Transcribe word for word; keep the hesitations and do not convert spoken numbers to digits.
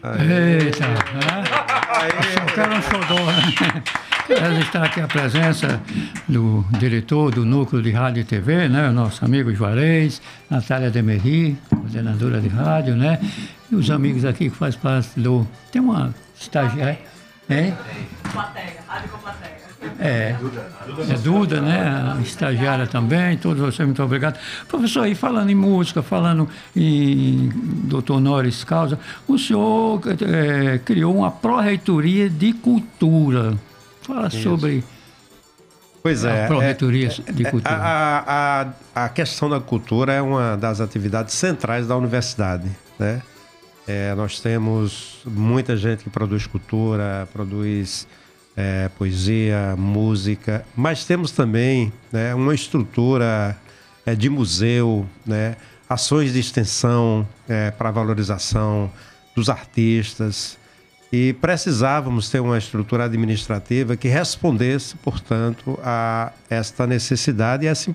Eita, né? O cara é um xodó, né? Ela está aqui a presença do diretor do Núcleo de Rádio e T V, né? O nosso amigo Juarez, Natália Demerri, coordenadora de rádio, né? E os amigos aqui que fazem parte do... Tem uma estagiária, hein? Plateia, rádio com plateia. É, é Duda, né? A estagiária também, todos vocês, muito obrigado. Professor, aí falando em música, falando em doutor Honoris Causa, o senhor é, criou uma pró-reitoria de cultura. Fala Isso. sobre pois é, a pró-reitoria é, de cultura. A, a, a questão da cultura é uma das atividades centrais da universidade, né? É, nós temos muita gente que produz cultura, produz... É, poesia, música, mas temos também, né, uma estrutura é, de museu, né, ações de extensão é, para valorização dos artistas, e precisávamos ter uma estrutura administrativa que respondesse, portanto, a esta necessidade e essa